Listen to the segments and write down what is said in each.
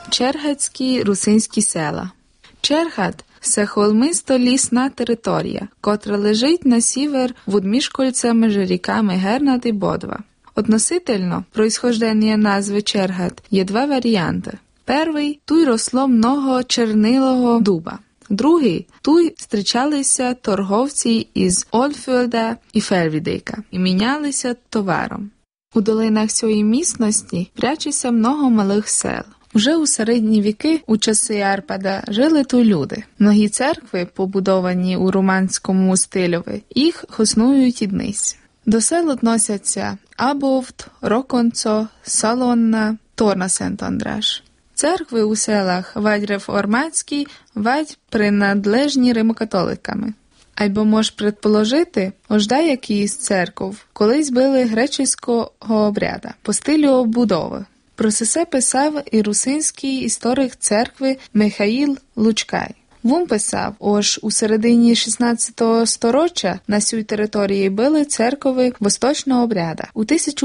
Чергацькі русинські села. Чергат – це холмисто-лісна територія, котра лежить на сівер від міжкольця між ріками Гернат і Бодва. Относительно происхождення назви Чергат є два варіанти. Перший – тут росло много чернилого дуба. Другий – тут зустрічалися торговці із Ольфьода і Фельвідейка і мінялися товаром. У долинах цієї місцевості прячеться много малих сел. Уже у середні віки, у часи Арпада, жили тут люди. Многі церкви, побудовані у романському стильові, їх існують і днесь. До сел відносяться Абовт, Роконцо, Салонна, Торна Сент-Андраш. Церкви у селах вадь реформатські, вадь принадлежні римокатоликами. Айбо мож предположити, ожда які із церков колись були греческого обряда, по стилю обудови. Про це писав і русинський історик церкви Михаїл Лучкай. Він писав, ож у середині 16 сторіччя на цій території були церкви восточного обряда. У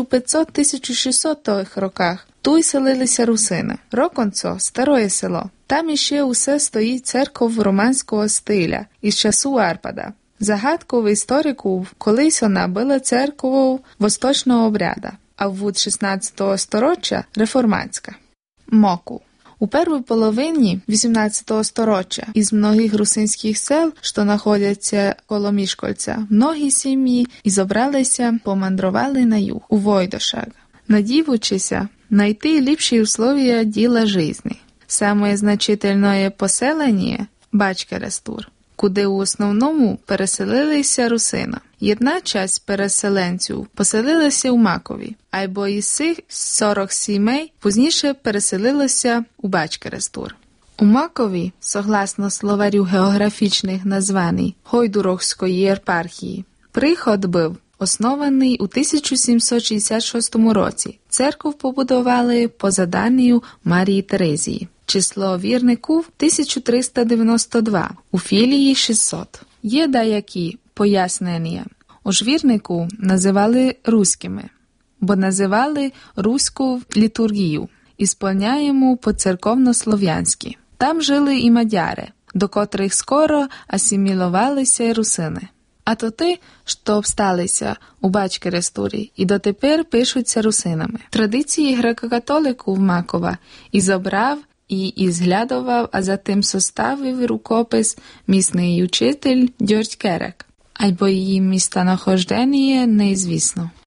1500-1600 роках тут селилися русини. Роконцо – старе село. Там іще усе стоїть церков романського стиля із часу Арпада. Загадковий історику, колись вона була церквою восточного обряда, а в 16 сторіччя – реформатська. Моку. У першій половині 18 сторіччя із многих русинських сел, що знаходяться коло Мішкольця, многі сім'ї ізобралися, помандрували на юг, у Войдошаг, надіючися знайти ліпші условия діла житті. Саме значительне поселення – Бачкерестур, куди у основному переселилися русина. Одна часть переселенців поселилася у Макові, або із цих 40 сімей пізніше переселилося у Бачкерестур. У Макові, согласно словарю географічних названь Гойдурохської єпархії, приход був оснований у 1766 році. Церкву побудували по заданню Марії Терезії. Число вірників – 1392, у філії – 600. Є деякі пояснення. Ожвірнику називали руськими, бо називали руську літургію, ісполняємо по-церковно-слов'янськи. Там жили і мадяри, до котрих скоро асимілувалися й русини. А то ті, що обсталися у Бачкерестурі і дотепер пишуться русинами. Традиції греко-католику в Макова ізобрав і ізглядував, а затим составив рукопис місний учитель Дьордь Керек, або її містонахождення неізвісно.